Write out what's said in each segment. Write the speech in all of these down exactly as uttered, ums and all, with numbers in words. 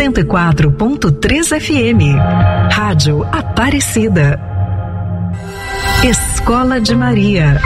cento e quatro ponto três F M. Rádio Aparecida. Escola de Maria.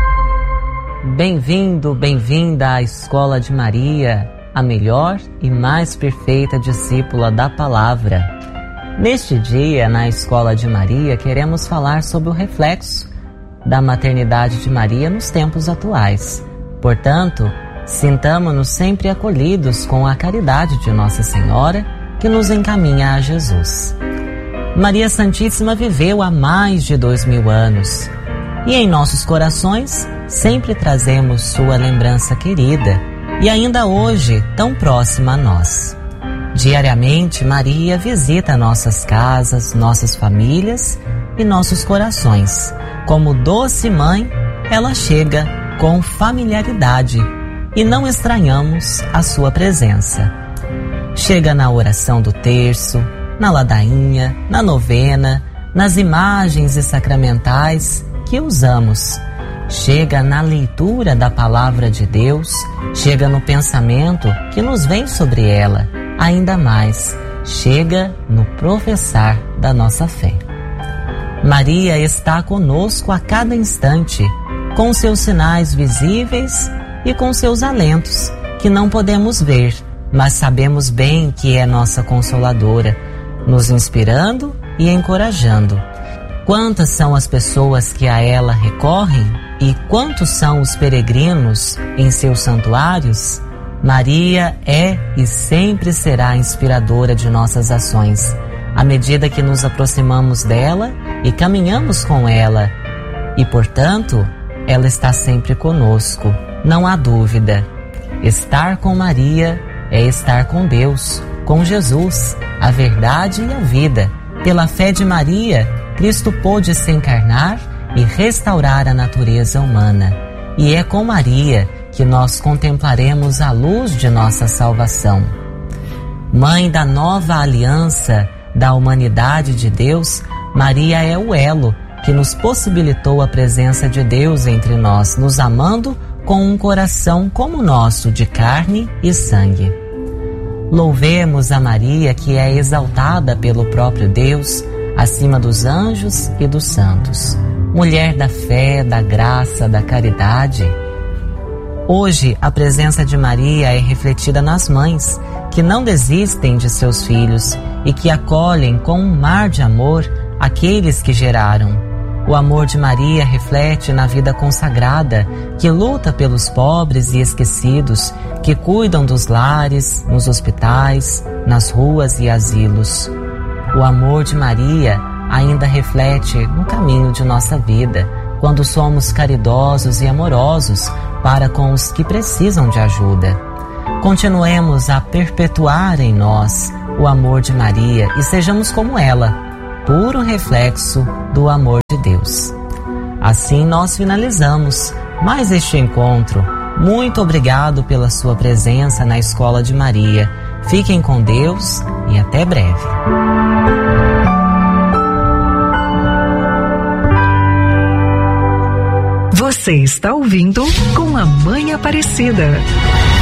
Bem-vindo, bem-vinda à Escola de Maria, a melhor e mais perfeita discípula da palavra. Neste dia, na Escola de Maria, queremos falar sobre o reflexo da maternidade de Maria nos tempos atuais. Portanto, sintamo-nos sempre acolhidos com a caridade de Nossa Senhora, que nos encaminha a Jesus. Maria Santíssima viveu há mais de dois mil anos, e em nossos corações sempre trazemos sua lembrança querida, e ainda hoje tão próxima a nós. Diariamente, Maria visita nossas casas, nossas famílias e nossos corações. Como doce mãe, ela chega com familiaridade e não estranhamos a sua presença. Chega na oração do terço, na ladainha, na novena, nas imagens e sacramentais que usamos. Chega na leitura da palavra de Deus, chega no pensamento que nos vem sobre ela, ainda mais, chega no professar da nossa fé. Maria está conosco a cada instante, com seus sinais visíveis e com seus alentos, que não podemos ver, mas sabemos bem que é nossa consoladora, nos inspirando e encorajando. Quantas são as pessoas que a ela recorrem e quantos são os peregrinos em seus santuários? Maria é e sempre será inspiradora de nossas ações, à medida que nos aproximamos dela e caminhamos com ela. E, portanto, ela está sempre conosco, não há dúvida. Estar com Maria é estar com Deus, com Jesus, a verdade e a vida. Pela fé de Maria, Cristo pôde se encarnar e restaurar a natureza humana. E é com Maria que nós contemplaremos a luz de nossa salvação. Mãe da nova aliança da humanidade de Deus, Maria é o elo que nos possibilitou a presença de Deus entre nós, nos amando com um coração como o nosso, de carne e sangue. Louvemos a Maria, que é exaltada pelo próprio Deus, acima dos anjos e dos santos. Mulher da fé, da graça, da caridade. Hoje, a presença de Maria é refletida nas mães, que não desistem de seus filhos e que acolhem com um mar de amor aqueles que geraram. O amor de Maria reflete na vida consagrada, que luta pelos pobres e esquecidos, que cuidam dos lares, nos hospitais, nas ruas e asilos. O amor de Maria ainda reflete no caminho de nossa vida, quando somos caridosos e amorosos para com os que precisam de ajuda. Continuemos a perpetuar em nós o amor de Maria e sejamos como ela, puro reflexo do amor de Deus. Assim nós finalizamos mais este encontro. Muito obrigado pela sua presença na Escola de Maria. Fiquem com Deus e até breve. Você está ouvindo Com a Mãe Aparecida.